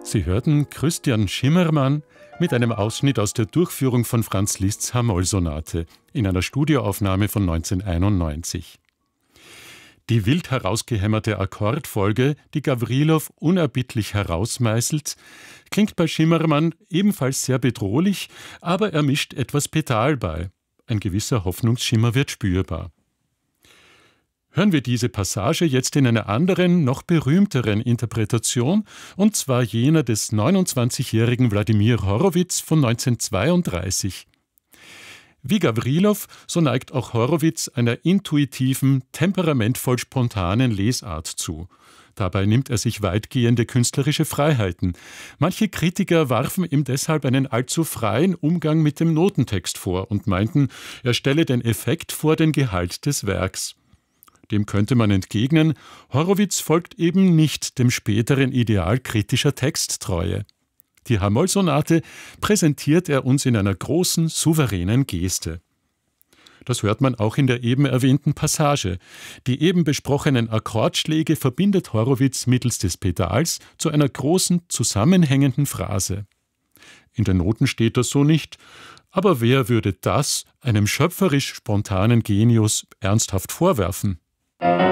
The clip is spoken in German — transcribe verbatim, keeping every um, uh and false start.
Sie hörten Christian Schimmermann mit einem Ausschnitt aus der Durchführung von Franz Liszts H-Moll-Sonate in einer Studioaufnahme von neunzehnhunderteinundneunzig. Die wild herausgehämmerte Akkordfolge, die Gawrilow unerbittlich herausmeißelt, klingt bei Schimmermann ebenfalls sehr bedrohlich, aber er mischt etwas Pedal bei. Ein gewisser Hoffnungsschimmer wird spürbar. Hören wir diese Passage jetzt in einer anderen, noch berühmteren Interpretation, und zwar jener des neunundzwanzigjährigen Wladimir Horowitz von neunzehnhundertzweiunddreißig. Wie Gawrilow, so neigt auch Horowitz einer intuitiven, temperamentvoll spontanen Lesart zu. Dabei nimmt er sich weitgehende künstlerische Freiheiten. Manche Kritiker warfen ihm deshalb einen allzu freien Umgang mit dem Notentext vor und meinten, er stelle den Effekt vor den Gehalt des Werks. Dem könnte man entgegnen, Horowitz folgt eben nicht dem späteren Ideal kritischer Texttreue. Die H-Moll-Sonate präsentiert er uns in einer großen, souveränen Geste. Das hört man auch in der eben erwähnten Passage. Die eben besprochenen Akkordschläge verbindet Horowitz mittels des Pedals zu einer großen, zusammenhängenden Phrase. In den Noten steht das so nicht, aber wer würde das einem schöpferisch spontanen Genius ernsthaft vorwerfen?